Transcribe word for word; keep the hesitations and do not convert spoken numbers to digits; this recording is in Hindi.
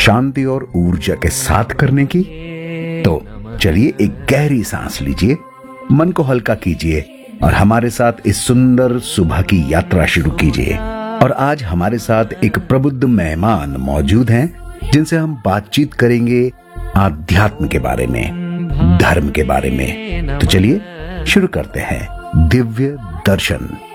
शांति और ऊर्जा के साथ करने की। तो चलिए एक गहरी सांस लीजिए, मन को हल्का कीजिए और हमारे साथ इस सुंदर सुबह की यात्रा शुरू कीजिए। और आज हमारे साथ एक प्रबुद्ध मेहमान मौजूद हैं जिनसे हम बातचीत करेंगे आध्यात्म के बारे में, धर्म के बारे में। तो चलिए शुरू करते हैं दिव्य दर्शन।